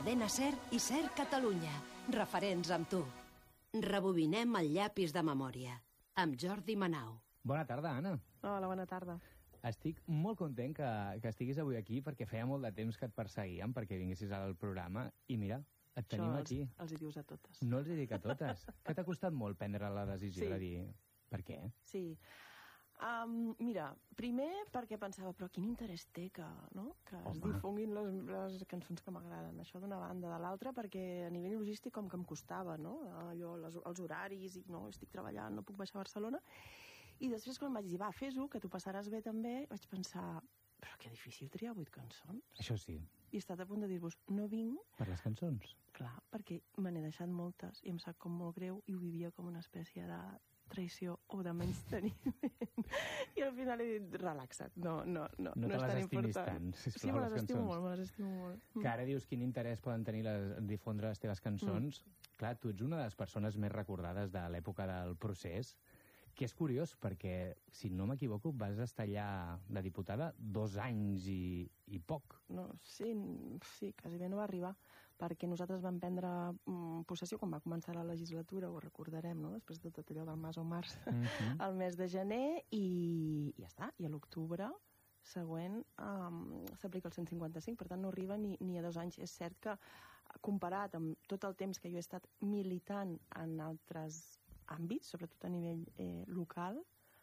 Cadena SER i SER Catalunya. Referents amb tu. Rebobinem el llapis de memòria. Amb Jordi Manau. Bona tarda, Anna. Hola, bona tarda. Estic molt content que estiguis avui aquí perquè feia molt de temps que et perseguíem perquè vinguessis al programa i mira, et tenim aquí. Els hi dius a totes. No els hi dic a totes. Que t'ha costat molt prendre la decisió de dir per què? Sí. Mira, primer perquè pensava, però quin interès té que es difonguin les cançons que m'agraden. Això d'una banda, de l'altra, perquè a nivell logístic com que em costava, no? Allò, els horaris, i no, estic treballant, no puc baixar a Barcelona. I després quan vaig dir, va, fes-ho, que t'ho passaràs bé també, vaig pensar, però que difícil triar 8 cançons. Això sí. I he estat a punt de dir-vos, no vinc... Per les cançons? Clar, perquè me n'he deixat moltes i em sap com molt greu i ho vivia com una espècie de traïció o de menysteniment. I al final he dit, relaxa't, no és tan important. No te les estimis tant, sisplau, sí, me les estimo molt, me les estimo molt. Que ara dius quin interès poden tenir difondre les teves cançons. Clar, tu ets una de les persones més recordades de l'època del procés, que és curiós, perquè, si no m'equivoco, vas estar allà de diputada 2 anys i poc. No, sí, quasi bé no va arribar, perquè nosaltres vam prendre possessió quan va començar la legislatura, ho recordarem, no?, després de tot allò del Mas o Març, al mes de gener, i ja està. I a l'octubre següent s'aplica el 155, per tant no arriba ni a 2 anys. És cert que, comparat amb tot el temps que jo he estat militant en altres àmbits, sobretot a nivell local,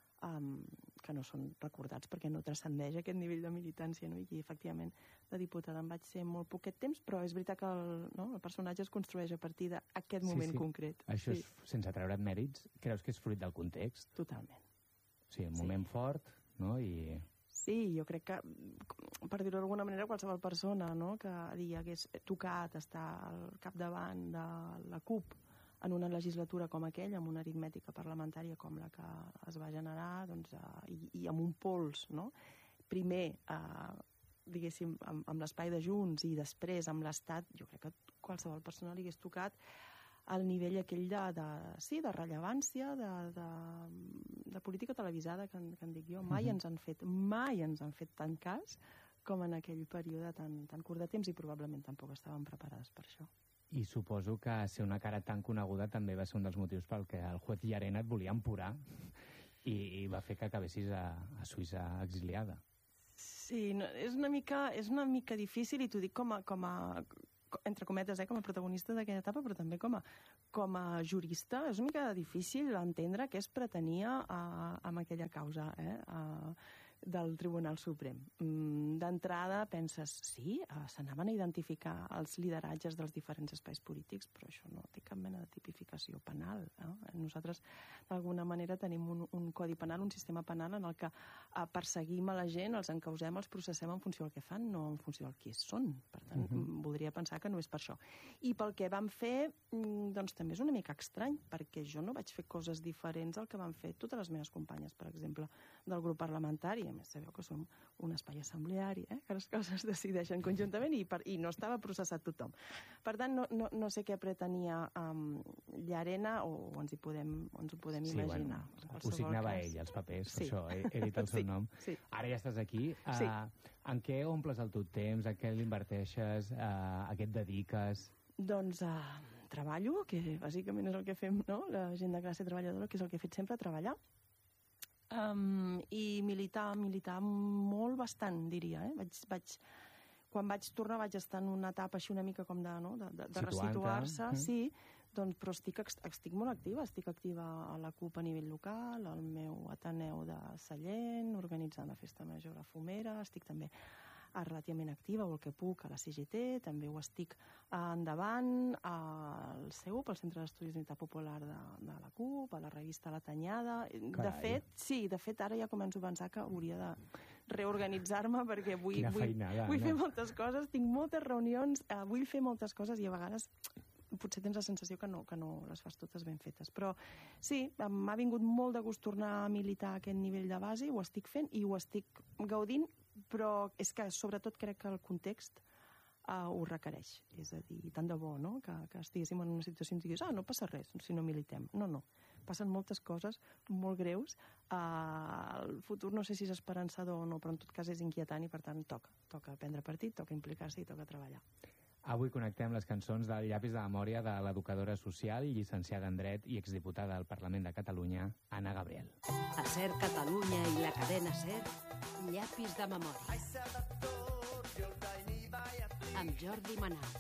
que no són recordats perquè no transcendeix aquest nivell de militància, no? I efectivament de diputada em vaig ser molt poquet temps, però és veritat que el personatge es construeix a partir d'aquest moment concret. Això és, sense treure't mèrits, creus que és fruit del context? Totalment. O sigui, un moment fort, no? Sí, jo crec que, per dir-ho d'alguna manera, qualsevol persona, no?, que hagués tocat estar al capdavant de la CUP en una legislatura com aquella, amb una aritmètica parlamentària com la que es va generar, doncs, i amb un pols, no?, primer, diguéssim, amb l'espai de Junts i després amb l'Estat, jo crec que qualsevol persona li hagués tocat el nivell aquell de rellevància, de política televisada, que en dic jo. Mai ens han fet tant cas com en aquell període tan curt de temps, i probablement tampoc estàvem preparades per això. I suposo que ser una cara tan coneguda també va ser un dels motius pel que el juez Llarena et volia empurar i va fer que acabessis a Suïssa exiliada. Sí, és una mica difícil, i t'ho dic com a entre cometes, com a protagonista d'aquella etapa, però també com a jurista. És una mica difícil entendre què es pretenia amb aquella causa del Tribunal Suprem. D'entrada penses, sí, s'anaven a identificar els lideratges dels diferents espais polítics, però això no té cap mena de tipificació penal. Nosaltres, d'alguna manera, tenim un codi penal, un sistema penal en el que perseguim a la gent, els encausem, els processem en funció del que fan, no en funció del qui són. Per tant, voldria pensar que no és per això. I pel que vam fer, doncs també és una mica estrany, perquè jo no vaig fer coses diferents al que van fer totes les meves companyes, per exemple, del grup parlamentari. A més, sabeu que som un espai assembleari, que les coses es decideixen conjuntament i no estava processat tothom. Per tant, no sé què pretenia Llarena, o ens ho podem imaginar. Bueno, ho signava ell, els papers, per això he dit el seu nom. Sí. Ara ja estàs aquí. En què omples el teu temps? A què l'inverteixes? A què et dediques? Doncs treballo, que bàsicament és el que fem, no?, la gent de classe treballadora, que és el que he fet sempre, treballar. I militar molt bastant, diria. Quan vaig tornar vaig estar en una etapa així una mica com de resituar-se, sí, doncs, però estic molt activa. Estic activa a la CUP a nivell local, al meu Ateneu de Sallent, organitzant la Festa Major a Fumera, estic també relativament activa, o el que puc, a la CGT, també ho estic endavant, al CEUP, al Centre d'Estudis d'Unitat Popular de la CUP, a la revista La Tanyada. De fet, ara ja començo a pensar que hauria de reorganitzar-me, perquè vull fer moltes coses, tinc moltes reunions, vull fer moltes coses, i a vegades potser tens la sensació que no les fas totes ben fetes. Però sí, m'ha vingut molt de gust tornar a militar a aquest nivell de base, ho estic fent i ho estic gaudint, però és que sobretot crec que el context ho requereix. És a dir, tant de bo, no?, que estiguéssim en una situació en què diguis, no passa res si no militem. No. Passen moltes coses molt greus. El futur no sé si és esperançador o no, però en tot cas és inquietant i per tant toca prendre partit, toca implicar-se i toca treballar. Avui connectem les cançons del Llapis de memòria de l'educadora social, llicenciada en Dret i exdiputada al Parlament de Catalunya, Anna Gabriel. A SER Catalunya i la cadena SER, Llapis de memòria. Amb Jordi Manal.